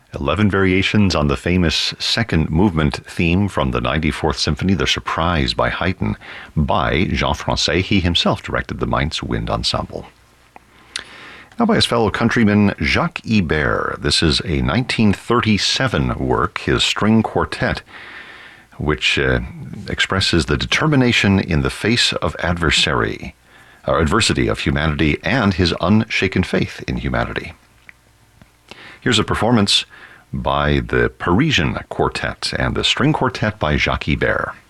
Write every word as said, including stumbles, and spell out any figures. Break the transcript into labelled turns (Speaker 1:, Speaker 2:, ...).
Speaker 1: Eleven variations on the famous second movement theme from the ninety-fourth Symphony, The Surprise by Haydn, by Jean Francais. He himself directed the Mainz Wind Ensemble. Now by his fellow countryman Jacques Ibert. This is a nineteen thirty-seven work, his string quartet, which uh, expresses the determination in the face of adversary, or adversity of humanity, and his unshaken faith in humanity. Here's a performance by the Parisian Quartet and the String Quartet by Jacques Ibert.